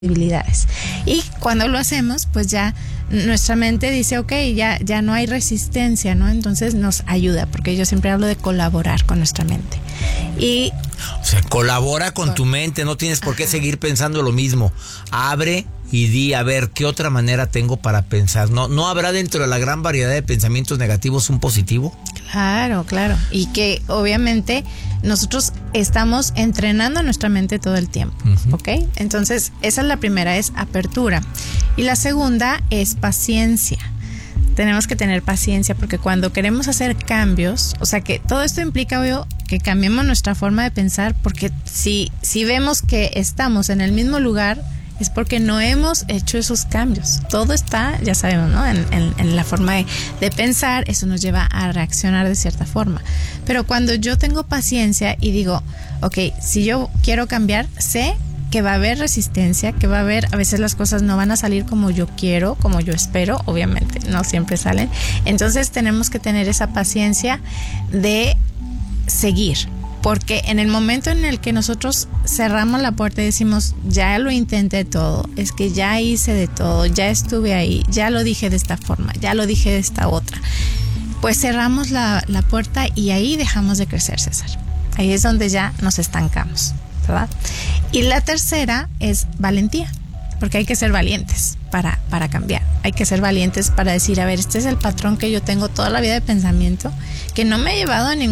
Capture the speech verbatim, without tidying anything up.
posibilidades. Y cuando lo hacemos, pues ya nuestra mente dice, ok, ya, ya no hay resistencia, ¿no? Entonces nos ayuda, porque yo siempre hablo de colaborar con nuestra mente. Y o sea, colabora con, con tu mente, no tienes por qué ajá. seguir pensando lo mismo. Abre y di, a ver, ¿qué otra manera tengo para pensar? ¿No, no habrá dentro de la gran variedad de pensamientos negativos un positivo? Claro, claro. Y que obviamente nosotros estamos entrenando nuestra mente todo el tiempo, uh-huh. ¿ok? Entonces, esa es la primera, es apertura. Y la segunda es paciencia. Tenemos que tener paciencia porque cuando queremos hacer cambios, o sea que todo esto implica, obvio, que cambiemos nuestra forma de pensar, porque si, si vemos que estamos en el mismo lugar, es porque no hemos hecho esos cambios. Todo está, ya sabemos, ¿no? En, en, en la forma de, de pensar, eso nos lleva a reaccionar de cierta forma. Pero cuando yo tengo paciencia y digo, ok, si yo quiero cambiar, sé que va a haber resistencia, que va a haber, a veces las cosas no van a salir como yo quiero, como yo espero, obviamente, no siempre salen. Entonces tenemos que tener esa paciencia de seguir. Porque en el momento en el que nosotros cerramos la puerta y decimos, ya lo intenté todo, es que ya hice de todo, ya estuve ahí, ya lo dije de esta forma, ya lo dije de esta otra, pues cerramos la, la puerta y ahí dejamos de crecer, César. Ahí es donde ya nos estancamos, ¿verdad? Y la tercera es valentía, porque hay que ser valientes para, para cambiar. Hay que ser valientes para decir, a ver, este es el patrón que yo tengo toda la vida de pensamiento, que no me ha llevado a ningún